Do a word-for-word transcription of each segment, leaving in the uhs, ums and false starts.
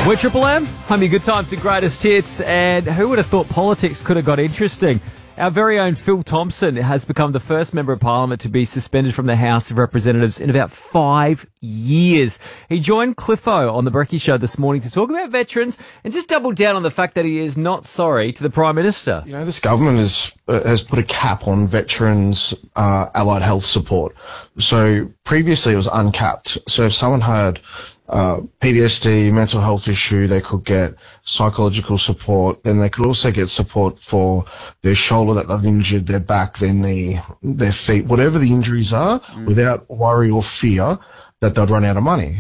We're Triple M. I'm your good times and greatest hits. And who would have thought politics could have got interesting? Our very own Phil Thompson has become the first member of Parliament to be suspended from the House of Representatives in about five years. He joined Cliffo on the Brekkie Show this morning to talk about veterans and just double down on the fact that he is not sorry to the Prime Minister. You know, this government has, uh, has put a cap on veterans' uh, allied health support. So previously it was uncapped. So if someone had Uh, P T S D, mental health issue, they could get psychological support. Then they could also get support for their shoulder that they've injured, their back, their knee, their feet, whatever the injuries are, mm. without worry or fear that they'd run out of money.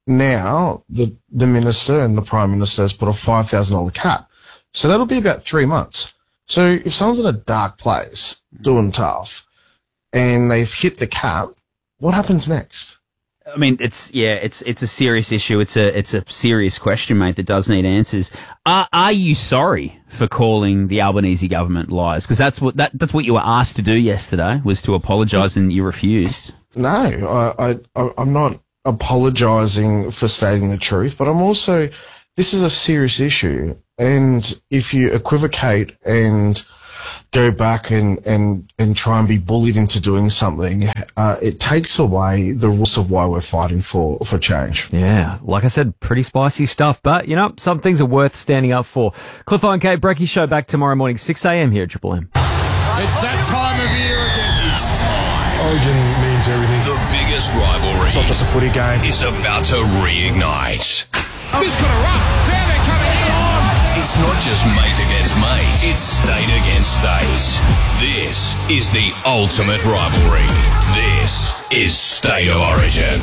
Now, the, the Minister and the Prime Minister has put a five thousand dollars cap. So that'll be about three months. So if someone's in a dark place, doing tough, and they've hit the cap, what happens next? I mean, it's yeah, it's it's a serious issue. It's a it's a serious question, mate, that does need answers. Are are you sorry for calling the Albanese government liars? Because that's what that that's what you were asked to do yesterday, was to apologise, and you refused. No, I, I I'm not apologising for stating the truth, but I'm also, this is a serious issue, and if you equivocate and go back and, and, and try and be bullied into doing something, uh, it takes away the rules of why we're fighting for, for change. Yeah, like I said, pretty spicy stuff, but, you know, some things are worth standing up for. Cliffo and Kate, Brekkie Show back tomorrow morning, six a.m. here at Triple M. It's that time of year again. It's time. Origin means everything. The biggest rivalry. It's not just a footy game. Is about to reignite. This could have run. There they're coming in. It's not just mate against mate. It's state against state. This is the ultimate rivalry. This is State of Origin.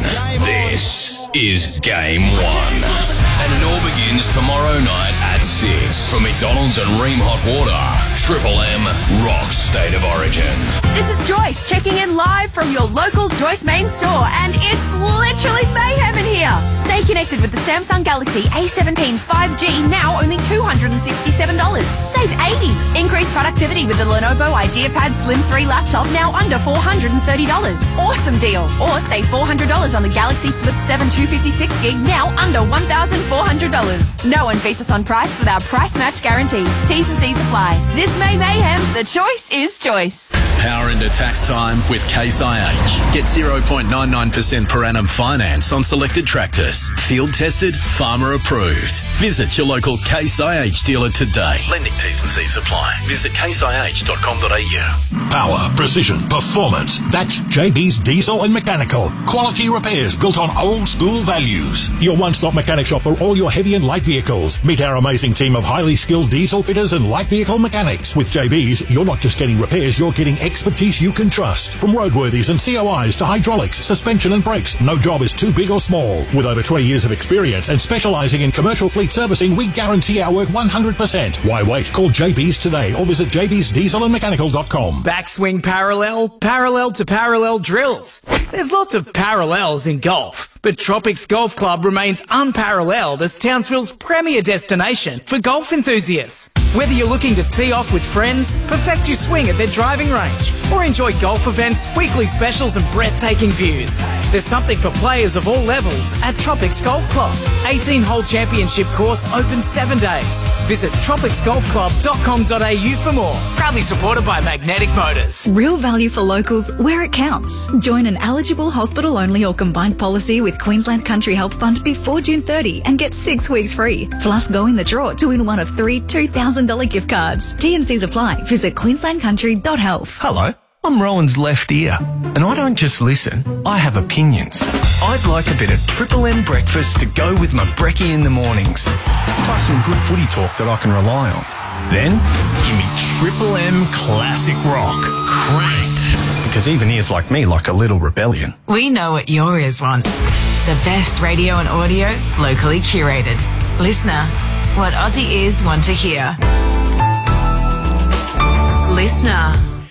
This is Game One. And it all begins tomorrow night at six. From McDonald's and Ream Hot Water, Triple M rocks State of Origin. This is Joyce checking in live from your local Joyce main store, and it's literally mayhem in here. Stay connected with the Samsung Galaxy A seventeen five G, now only two hundred sixty-seven dollars. Save eighty dollars. Increase productivity with the Lenovo IdeaPad Slim three laptop, now under four hundred thirty dollars. Awesome deal. Or save four hundred dollars on the Galaxy Flip seven two fifty-six gig, now under one thousand four hundred dollars. No one beats us on price with our price match guarantee. T's and C's apply. This May mayhem, the choice is choice. Power into tax time with Case I H. Get zero point nine nine percent per annum finance on selected tractors. Field tested, farmer approved. Visit your local Case I H dealer today. Lending T's and C's apply. Visit case I H dot com dot a u. Power, precision, performance. That's J B's Diesel and Mechanical. Quality repairs built on old school values. Your one-stop mechanic shop for all your heavy and light vehicles. Meet our amazing team of highly skilled diesel fitters and light vehicle mechanics. With J B's, you're not just getting repairs, you're getting expertise you can trust. From roadworthies and C O Is to hydraulics, suspension and brakes, no job is too big or small. With over twenty years of experience and specialising in commercial fleet servicing, we guarantee our work one hundred percent. Why wait? Call J B's today or visit j b's diesel and mechanical dot com. Backswing parallel, parallel to parallel drills. There's lots of parallels in golf, but Tropics Golf Club remains unparalleled as Townsville's premier destination for golf enthusiasts. Whether you're looking to tee off with friends, perfect your swing at their driving range, or enjoy golf events, weekly specials and breathtaking views, there's something for players of all levels at Tropics Golf Club. eighteen-hole championship course open seven days. Visit tropics golf club dot com dot a u for more. Proudly supported by Magnetic Motors. Real value for locals where it counts. Join an eligible hospital-only or combined policy with Queensland Country Health Fund before June thirtieth and get six weeks free. Plus, go in the draw to win one of three two thousand dollars gift cards. T and C's apply. Visit queensland country dot health. Hello, I'm Rowan's left ear, and I don't just listen, I have opinions. I'd like a bit of Triple M breakfast to go with my brekkie in the mornings, plus some good footy talk that I can rely on. Then, give me Triple M Classic Rock, cranked, because even ears like me like a little rebellion. We know what your ears want. The best radio and audio, locally curated. Listener, what Aussie ears want to hear. Listener.